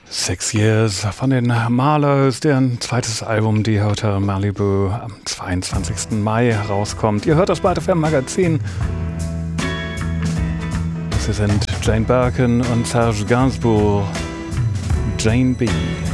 6 Years von den Marlows, deren zweites Album Die Hotel Malibu am 22. Mai herauskommt. Ihr hört das Byte FM Magazin. Sie sind Jane Birkin und Serge Gainsbourg. Jane B.